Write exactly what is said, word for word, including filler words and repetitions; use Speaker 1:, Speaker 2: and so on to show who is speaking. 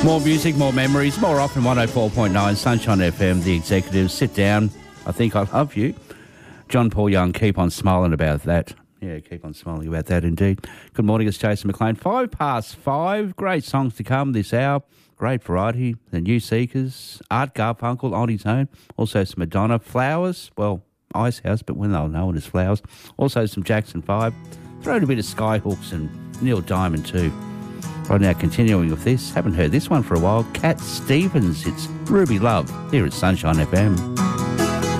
Speaker 1: More music, more memories, more often one oh four point nine Sunshine F M, The Executives. Sit down. I think I love you. John Paul Young, keep on smiling about that. Yeah, keep on smiling about that indeed. Good morning, it's Jason McLean. Five past five. Great songs to come this hour. Great variety. The New Seekers, Art Garfunkel on his own. Also some Madonna. Flowers, well, Icehouse, but when they'll know it as Flowers. Also some Jackson five. Throw in a bit of Skyhooks and Neil Diamond too. Right now, continuing with this. Haven't heard this one for a while. Cat Stevens. It's Ruby Love here at Sunshine F M.